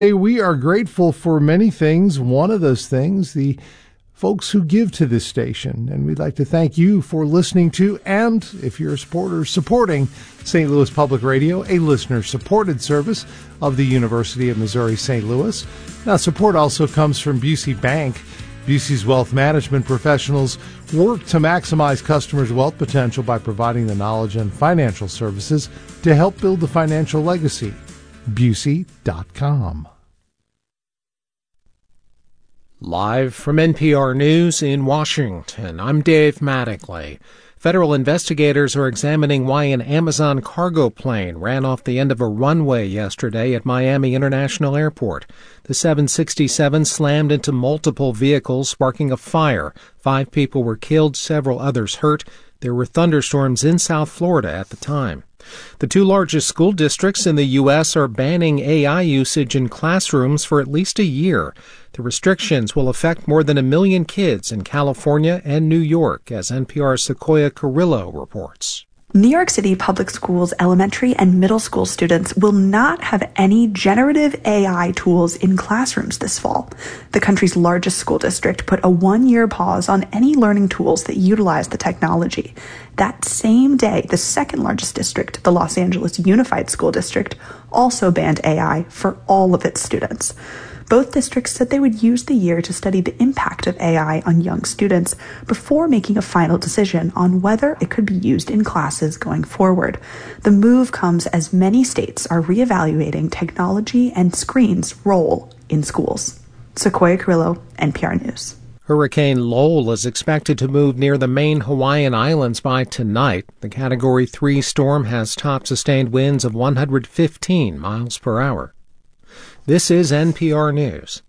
Hey, we are grateful for many things. One of those things, the folks who give to this station. And we'd like to thank you for listening to, and if you're a supporter, supporting St. Louis Public Radio, a listener-supported service of the University of Missouri St. Louis. Now, support also comes from Busey Bank. Busey's wealth management professionals work to maximize customers' wealth potential by providing the knowledge and financial services to help build the financial legacy. Busey.com. Live from NPR News in Washington, I'm Dave Mattingly. Federal investigators are examining why an Amazon cargo plane ran off the end of a runway yesterday at Miami International Airport. The 767 slammed into multiple vehicles, sparking a fire. 5 people were killed, several others hurt. There were thunderstorms in South Florida at the time. The 2 largest school districts in the U.S. are banning AI usage in classrooms for at least a year. The restrictions will affect more than 1 million kids in California and New York, as NPR's Sequoia Carrillo reports. New York City public schools elementary and middle school students will not have any generative AI tools in classrooms this fall. The country's largest school district put a 1-year pause on any learning tools that utilize the technology. That same day, the second largest district, the Los Angeles Unified School District, also banned AI for all of its students. Both districts said they would use the year to study the impact of AI on young students before making a final decision on whether it could be used in classes going forward. The move comes as many states are reevaluating technology and screens' role in schools. Sequoia Carrillo, NPR News. Hurricane Lowell is expected to move near the main Hawaiian Islands by tonight. The Category 3 storm has top sustained winds of 115 miles per hour. This is NPR News.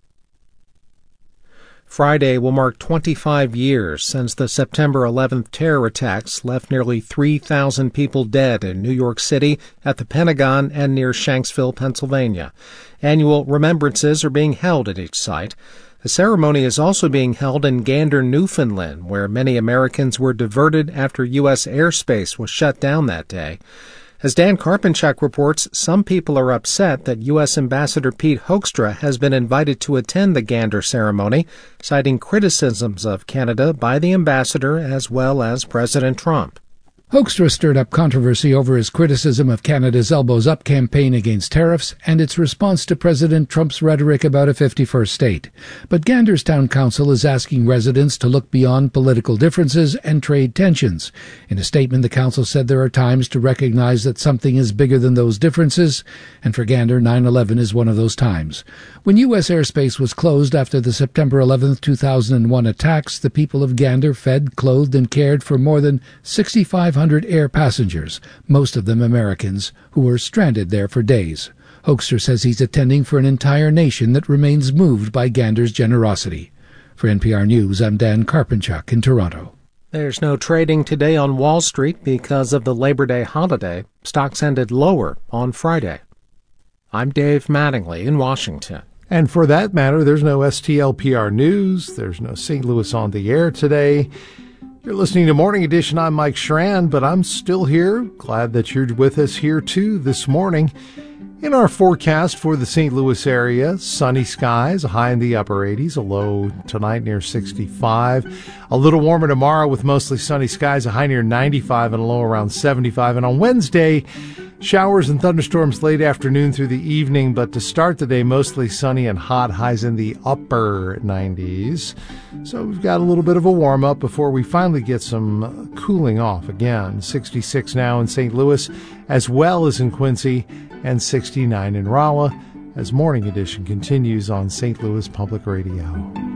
Friday will mark 25 years since the September 11th terror attacks left nearly 3,000 people dead in New York City, at the Pentagon, and near Shanksville, Pennsylvania. Annual remembrances are being held at each site. A ceremony is also being held in Gander, Newfoundland, where many Americans were diverted after U.S. airspace was shut down that day. As Dan Karpenchuk reports, some people are upset that U.S. Ambassador Pete Hoekstra has been invited to attend the Gander ceremony, citing criticisms of Canada by the ambassador as well as President Trump. Hoekstra stirred up controversy over his criticism of Canada's elbows-up campaign against tariffs and its response to President Trump's rhetoric about a 51st state. But Gander's town council is asking residents to look beyond political differences and trade tensions. In a statement, the council said there are times to recognize that something is bigger than those differences, and for Gander, 9/11 is one of those times. When U.S. airspace was closed after the September 11, 2001 attacks, the people of Gander fed, clothed, and cared for more than 6,500 air passengers, most of them Americans, who were stranded there for days. Hoekstra says he's attending for an entire nation that remains moved by Gander's generosity. For NPR News, I'm Dan Karpenchuk in Toronto. There's no trading today on Wall Street because of the Labor Day holiday. Stocks ended lower on Friday. I'm Dave Mattingly in Washington. And for that matter, there's no STLPR News. There's no St. Louis on the Air today. You're listening to Morning Edition. I'm Mike Schran, but I'm still here. Glad that you're with us here, too, this morning. In our forecast for the St. Louis area, sunny skies, a high in the upper 80s, a low tonight near 65. A little warmer tomorrow with mostly sunny skies, a high near 95 and a low around 75. And on Wednesday, showers and thunderstorms late afternoon through the evening, but to start the day, mostly sunny and hot, highs in the upper 90s. So we've got a little bit of a warm-up before we finally get some cooling off again. 66 now in St. Louis, as well as in Quincy, and 69 in Rolla, as Morning Edition continues on St. Louis Public Radio.